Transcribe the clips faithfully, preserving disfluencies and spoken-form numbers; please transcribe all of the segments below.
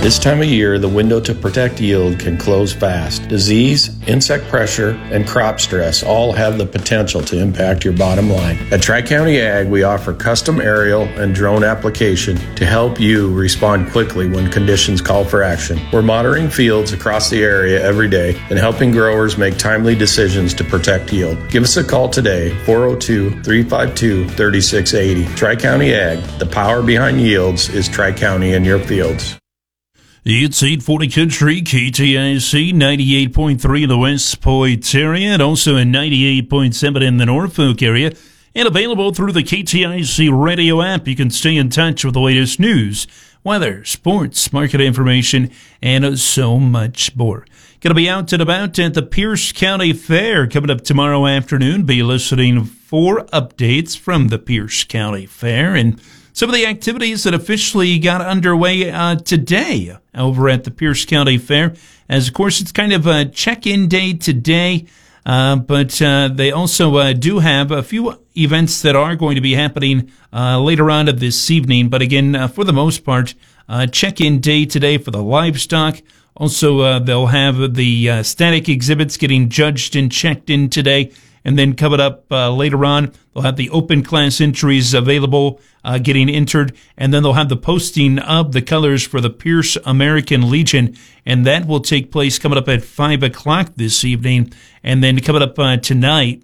This time of year, the window to protect yield can close fast. Disease, insect pressure, and crop stress all have the potential to impact your bottom line. At Tri-County Ag, we offer custom aerial and drone application to help you respond quickly when conditions call for action. We're monitoring fields across the area every day and helping growers make timely decisions to protect yield. Give us a call today, four oh two, three five two, three six eight oh. Tri-County Ag, the power behind yields is Tri-County in your fields. It's eight forty Country, K T I C, ninety-eight point three in the West Point area, and also in ninety-eight point seven in the Norfolk area, and available through the K T I C radio app. You can stay in touch with the latest news, weather, sports, market information, and so much more. Going to be out and about at the Pierce County Fair coming up tomorrow afternoon. Be listening for updates from the Pierce County Fair and some of the activities that officially got underway uh, today over at the Pierce County Fair. As, of course, it's kind of a check-in day today, uh, but uh, they also uh, do have a few events that are going to be happening uh, later on this evening. But again, uh, for the most part, uh, check-in day today for the livestock. Also, uh, they'll have the uh, static exhibits getting judged and checked in today. And then coming up uh, later on, they'll have the open class entries available, uh, getting entered. And then they'll have the posting of the colors for the Pierce American Legion. And that will take place coming up at five o'clock this evening. And then coming up uh, tonight,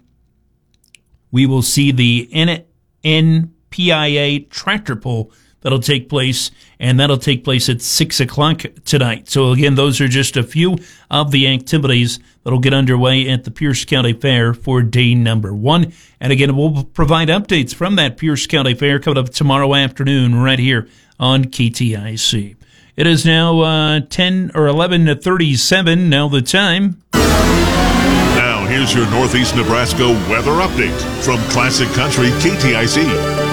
we will see the N P I A tractor pull that'll take place, and that'll take place at six o'clock tonight. So, again, those are just a few of the activities that'll get underway at the Pierce County Fair for day number one. And, again, we'll provide updates from that Pierce County Fair coming up tomorrow afternoon right here on K T I C. It is now uh, ten or eleven thirty-seven, now the time. Now, here's your Northeast Nebraska weather update from Classic Country K T I C.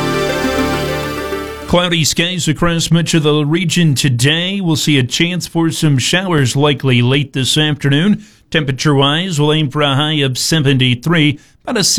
Cloudy skies across much of the region today. We'll see a chance for some showers likely late this afternoon. Temperature-wise, we'll aim for a high of seventy-three, about a